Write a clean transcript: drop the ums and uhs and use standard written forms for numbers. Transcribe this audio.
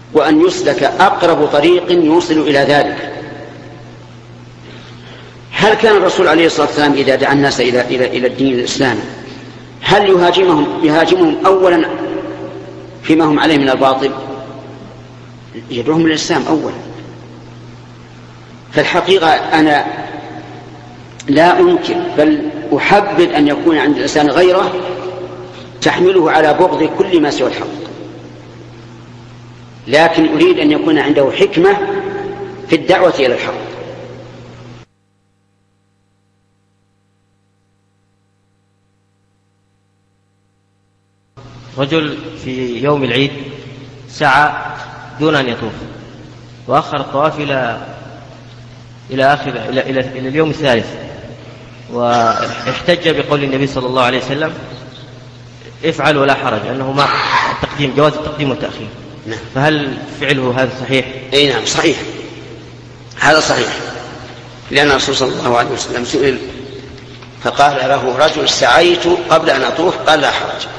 وأن يسلك أقرب طريق يوصل إلى ذلك. هل كان الرسول عليه الصلاة والسلام إذا دعا الناس إلى الدين الإسلامي هل يهاجمهم أولا فيما هم عليه من الباطل؟ يدعوهم للإسلام أولا. فالحقيقة أنا لا أنكر بل أحبذ أن يكون عند الإنسان غيره تحمله على بغض كل ما سوى الحق، لكن أريد أن يكون عنده حكمة في الدعوة إلى الحق. رجل في يوم العيد سعى دون أن يطوف وأخر الطواف إلى اليوم الثالث، واحتج بقول النبي صلى الله عليه وسلم افعل ولا حرج، أنه ما التقديم جواز التقديم والتأخير. فهل فعله هذا صحيح؟ أي نعم صحيح، هذا صحيح، لأن الرسول صلى الله عليه وسلم سئل فقال له رجل سعيت قبل أن أطوف قال لا حرج.